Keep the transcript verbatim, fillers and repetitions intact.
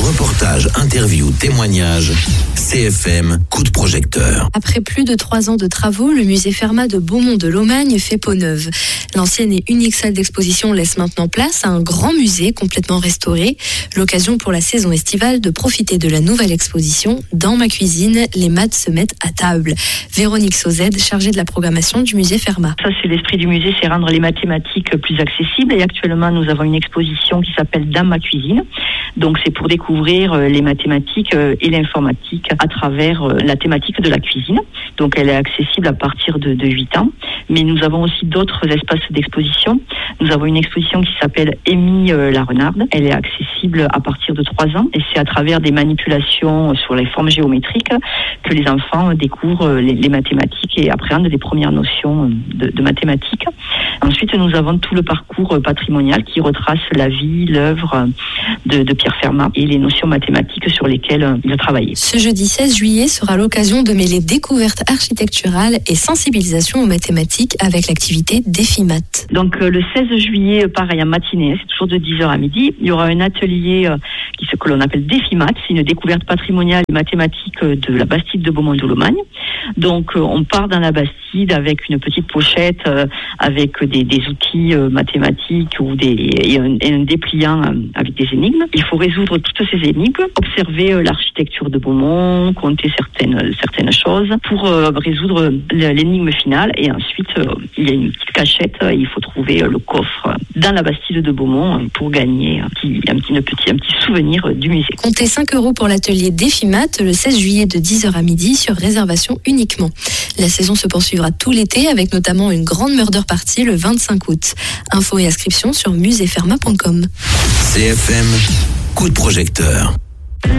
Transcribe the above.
Reportages, interviews, témoignages, C F M, coup de projecteur. Après plus de trois ans de travaux, le musée Fermat de Beaumont de Lomagne fait peau neuve. L'ancienne et unique salle d'exposition laisse maintenant place à un grand musée complètement restauré. L'occasion pour la saison estivale de profiter de la nouvelle exposition. Dans ma cuisine, les maths se mettent à table. Véronique Sauzet, chargée de la programmation du musée Fermat. Ça, c'est l'esprit du musée, c'est rendre les mathématiques plus accessibles. Et actuellement, nous avons une exposition qui s'appelle Dans ma cuisine. Donc, c'est pour découvrir les mathématiques et l'informatique à travers la thématique de la cuisine. Donc, elle est accessible à partir de, de huit ans. Mais nous avons aussi d'autres espaces d'exposition. Nous avons une exposition qui s'appelle Amy la Renarde. Elle est accessible à partir de trois ans. Et c'est à travers des manipulations sur les formes géométriques que les enfants découvrent les, les mathématiques et appréhendent les premières notions de, de mathématiques. Ensuite, nous avons tout le parcours patrimonial qui retrace la vie, l'œuvre de, de Pierre Fermat et les notions mathématiques sur lesquelles il a travaillé. Ce jeudi seize juillet sera l'occasion de mêler découverte architecturale et sensibilisation aux mathématiques avec l'activité Défi Maths. Donc le seize juillet, pareil, en matinée, c'est toujours de dix heures à midi, il y aura un atelier qui ce que l'on appelle Défi Maths, c'est une découverte patrimoniale et mathématique de la Bastide de Beaumont de Lomagne. Donc on part dans la Bastide avec une petite pochette avec des, des outils mathématiques ou des, et un, et un dépliant avec des énigmes. Il faut résoudre toutes ces énigmes, observer l'architecture de Beaumont, compter certaines, certaines choses pour euh, résoudre l'énigme finale. Et ensuite, euh, il y a une petite cachette, il faut trouver le coffre dans la Bastide de Beaumont pour gagner un petit, un petit, un petit, un petit souvenir du musée. Comptez cinq euros pour l'atelier Défi Maths le seize juillet de dix heures à midi sur réservation uniquement. La saison se poursuivra tout l'été avec notamment une grande murder party le vingt-cinq août. Infos et inscriptions sur musée fermat point com. C F M, coup de projecteur.